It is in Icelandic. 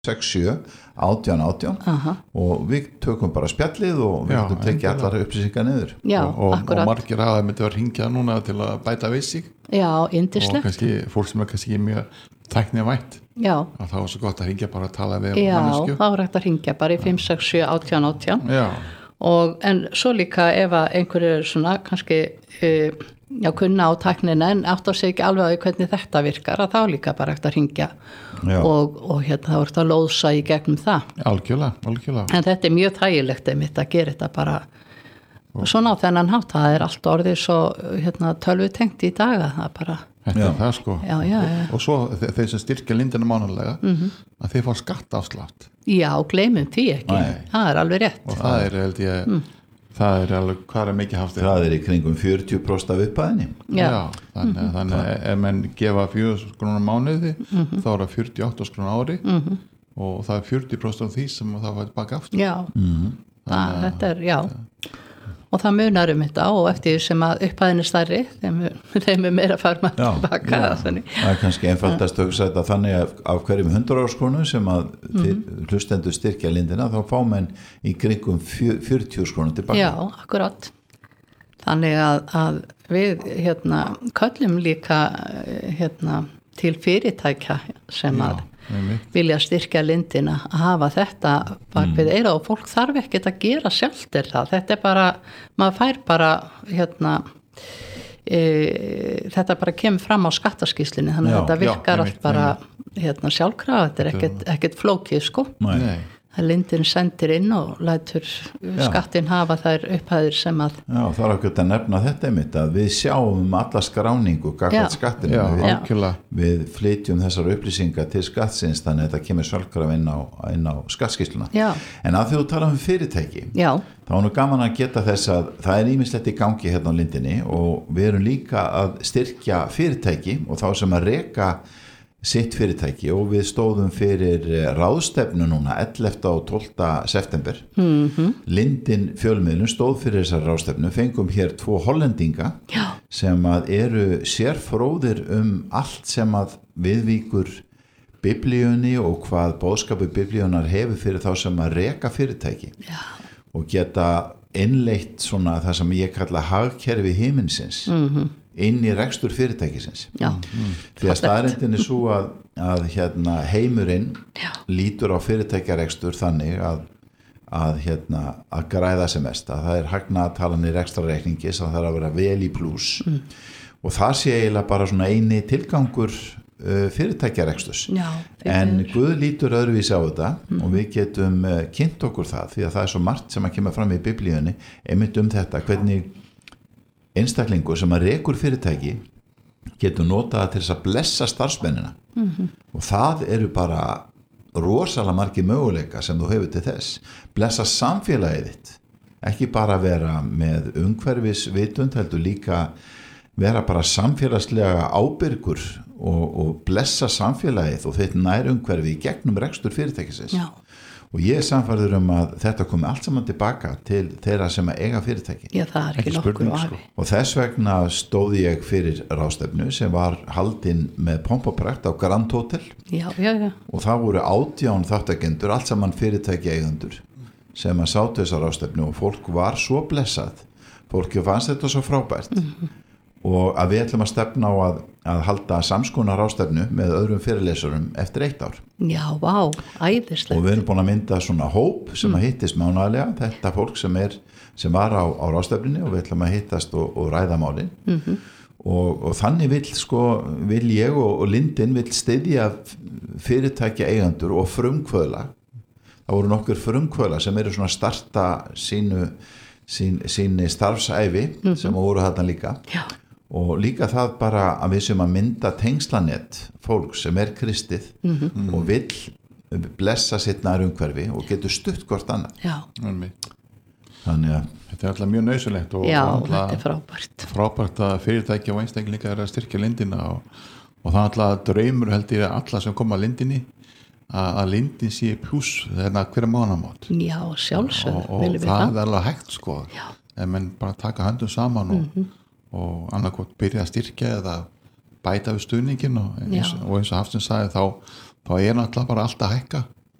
6-7 18 og við tökum bara spjallið og við getum tekið allar upplýsingar niður og margir hafa myndi að ringja núna til að bæta við sig yndislegt og kannski fólk sem kannski mjög tæknivænt að það var svo gott að ringja bara að tala við mannesku þá er hægt að ringja bara í 567 18 en svo líka ef að einhverju svona kannski kunna á tæknina en átt á sig ekki alveg á hvernig þetta virkar að þá líka bara hægt að ringja og þá er þetta að lóðsa í gegnum það algjörlega en þetta er mjög þægilegt einmitt að gera þetta bara svona á þennan hátt það er allt orðið svo tölvutengt í dag að það bara þetta er það sko já. Og svo þeir sem styrkja lindina mánulega að þeir fá skattaafslátt gleymum því ekki það er alveg rétt og það er held ég það er alveg, hvað er mikið haft það er í kringum 40% af upphæðinni þannig ef menn gefa 4.000 krónur mánuði þá er það 48.000 krónur ári og það er 40% af því sem það var baka aftur þetta er, og það munar þetta og eftir sem að upphæðin er stærri þeim er meira fara maður tilbaka það er kannski einfaldast að hugsa þetta þannig að af hverjum 100 krónur sem að hlustendur styrkja lindina þá fá menn í kringum 40 krónur tilbaka akkurat þannig að við köllum líka til fyrirtækja sem að vilja styrkja lindina að hafa þetta bak við eira og fólk þarf ekkert að gera sjálft þetta er bara, maður fær bara þetta bara kemur fram á skattaskýrslunni þannig að þetta virkar allt bara sjálfkrafa, þetta er ekkert flókið sko að lindin sendir inn og lætur skattin hafa þær upphæðir sem að það er okkur að nefna þetta einmitt að við sjáum alla skráningu gagnvart skattinu við flytjum þessar upplýsingar til skattsins þannig að þetta kemur sjálfkrafa inn á skattskýrsluna en að því þú tala fyrirtæki þá er nú gaman að geta þess að það er ýmislegt í gangi hérna á lindinni og við erum líka að styrkja fyrirtæki og þá sem að reka sitt fyrirtæki og við stóðum fyrir ráðstefnu núna 11. og 12. september Lindin fjölmiðlun stóð fyrir þessar ráðstefnu fengum hér 2 hollendinga sem að eru sérfróðir allt sem að viðvíkur biblíunni og hvað boðskapur biblíunar hefur fyrir þá sem að reka fyrirtæki og geta innleitt svona það sem ég kalla hagkerfi himinsins inn í rekstur fyrirtækisins því að staðreyndin er svo að heimurinn lítur á fyrirtækjarekstur þannig að græða sem mest að það er hagnaðatalan í rekstrarreikningi sem það þarf að vera vel í plús og það sé eiginlega bara svona eini tilgangur fyrirtækjareksturs en Guð lítur öðruvísi á þetta og við getum kynnt okkur það því að það er svo margt sem að kemur fram í biblíunni einmitt þetta hvernig einstaklingur sem að rekur fyrirtæki getur notað til þess að blessa starfsmennina og það eru bara rosalega margir möguleika sem þú hefur til þess blessa samfélagið þitt ekki bara vera með umhverfisvitund heldur líka vera bara samfélagslega ábyrgur og blessa samfélagið og þitt nærumhverfi í gegnum rekstur fyrirtækisins og ég er samfærður að þetta komi allt saman tilbaka til þeirra sem að eiga fyrirtæki það er ekki nokkur vafi og þess vegna stóði ég fyrir ráðstefnu sem var haldin með pomp og prakt á Grand Hotel og það voru 18 þáttakendur allt saman fyrirtæki eigendur sem að sátu þessar ráðstefnu og fólk var svo blessað fólki fannst þetta svo frábært og að við ætlum að stefna á að halda samskonar ráðstefnu með öðrum fyrirlesurum eftir 1 ár. Æðislegt. Og við erum búin að mynda svona hóp sem að hittist mánaðarlega, þetta fólk sem var á ráðstefnunni og við ætlum að hittast og ræða málin. Og þannig vil ég og Lindin vil styðja fyrirtækja eigendur og frumkvöðla. Það voru nokkur frumkvöðla sem eru svona starta síni starfsæfi sem voru þarna líka. Og líka það bara að við sem að mynda tengslanett fólk sem kristið og vill blessa sitt nærumhverfi og getur stutt hvort annað. Þannig að þetta er alltaf mjög nauðsynlegt og þetta er frábært að fyrirtæki og einstaklingar að styrkja lindina og það er alltaf draumur held ég alla sem koma að lindinni að lindin sé pluss þegar hverja mánaðamót. Sjálfsögðu og það er alveg hægt sko ef menn bara taka höndum saman og annarkot byrja að styrkja eða bæta við stuðningin og eins og Hafsteinn sagði þá er náttúrulega bara allt að hækka